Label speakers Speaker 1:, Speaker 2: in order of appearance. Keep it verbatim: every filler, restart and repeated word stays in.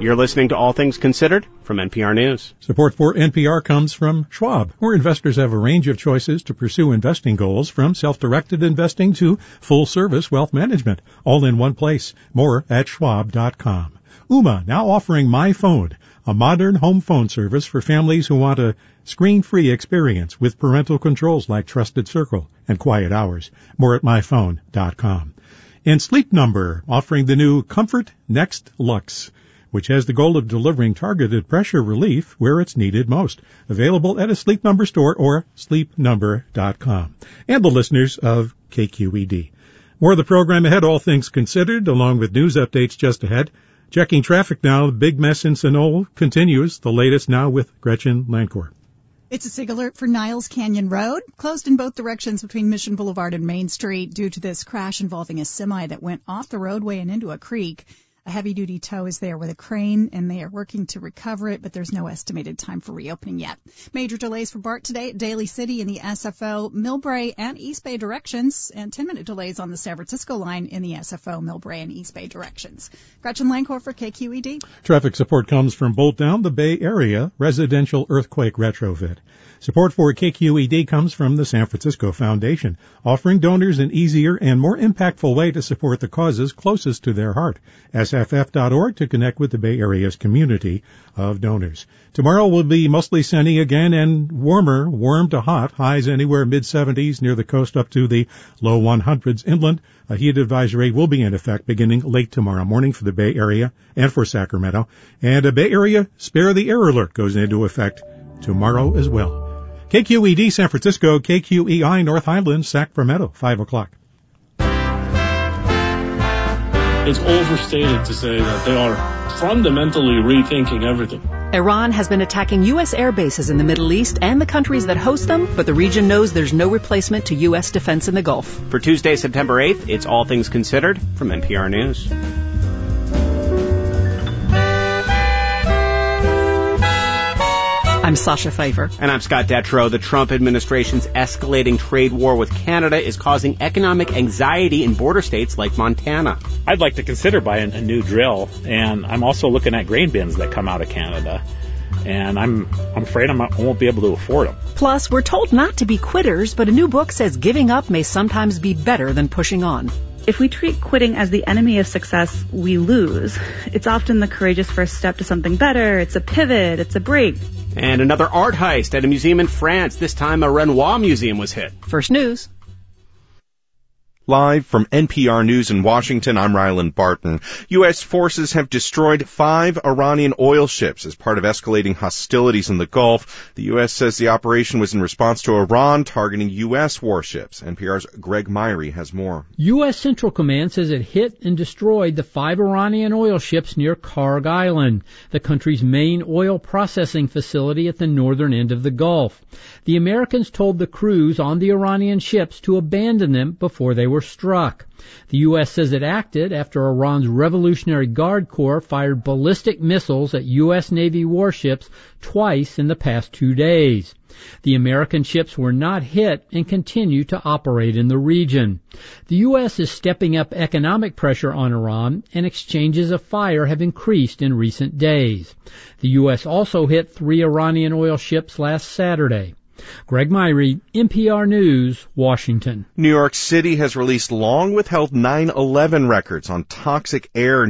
Speaker 1: You're listening to All Things Considered from N P R News.
Speaker 2: Support for N P R comes from Schwab, where investors have a range of choices to pursue investing goals, from self-directed investing to full-service wealth management, all in one place. More at schwab dot com. Ooma, now offering My Phone, a modern home phone service for families who want a screen-free experience with parental controls like Trusted Circle and Quiet Hours. More at my phone dot com. And Sleep Number, offering the new Comfort Next Luxe, which has the goal of delivering targeted pressure relief where it's needed most. Available at a Sleep Number store or sleep number dot com. And the listeners of K Q E D. More of the program ahead, All Things Considered, along with news updates just ahead. Checking traffic now, the big mess in Sunol continues. The latest now with Gretchen Lancourt.
Speaker 3: It's a SIG alert for Niles Canyon Road, closed in both directions between Mission Boulevard and Main Street due to this crash involving a semi that went off the roadway and into a creek. A heavy-duty tow is there with a crane, and they are working to recover it, but there's no estimated time for reopening yet. Major delays for BART today at Daly City in the S F O, Millbrae, and East Bay directions, and ten-minute delays on the San Francisco line in the S F O, Millbrae, and East Bay directions. Gretchen Lancourt for K Q E D.
Speaker 2: Traffic support comes from Bolt Down, the Bay Area residential earthquake retrofit. Support for K Q E D comes from the San Francisco Foundation, offering donors an easier and more impactful way to support the causes closest to their heart. S F F dot org to connect with the Bay Area's community of donors. Tomorrow will be mostly sunny again and warmer, warm to hot, highs anywhere mid seventies near the coast up to the low hundreds inland. A heat advisory will be in effect beginning late tomorrow morning for the Bay Area and for Sacramento. And a Bay Area spare the air alert goes into effect tomorrow as well. K Q E D San Francisco, K Q E I North Highlands, Sacramento, five o'clock.
Speaker 4: It's overstated to say that they are fundamentally rethinking everything.
Speaker 5: Iran has been attacking U S air bases in the Middle East and the countries that host them, but the region knows there's no replacement to U S defense in the Gulf.
Speaker 1: For Tuesday, September eighth, it's All Things Considered from N P R News.
Speaker 5: I'm Sasha Pfeiffer.
Speaker 1: And I'm Scott Detrow. The Trump administration's escalating trade war with Canada is causing economic anxiety in border states like Montana.
Speaker 6: I'd like to consider buying a new drill, and I'm also looking at grain bins that come out of Canada. And I'm I'm afraid I'm, I won't be able to afford them.
Speaker 5: Plus, we're told not to be quitters, but a new book says giving up may sometimes be better than pushing on.
Speaker 7: If we treat quitting as the enemy of success, we lose. It's often the courageous first step to something better. It's a pivot. It's a break.
Speaker 1: And another art heist at a museum in France. This time a Renoir museum was hit.
Speaker 5: First News.
Speaker 8: Live from N P R News in Washington, I'm Ryland Barton. U S forces have destroyed five Iranian oil ships as part of escalating hostilities in the Gulf. The U S says the operation was in response to Iran targeting U S warships. N P R's Greg Myrie has more.
Speaker 9: U S Central Command says it hit and destroyed the five Iranian oil ships near Karg Island, the country's main oil processing facility at the northern end of the Gulf. The Americans told the crews on the Iranian ships to abandon them before they were struck. The U S says it acted after Iran's Revolutionary Guard Corps fired ballistic missiles at U S Navy warships twice in the past two days. The American ships were not hit and continue to operate in the region. The U S is stepping up economic pressure on Iran, and exchanges of fire have increased in recent days. The U S also hit three Iranian oil ships last Saturday. Greg Myrie, N P R News, Washington.
Speaker 8: New York City has released long-withheld nine eleven records on toxic air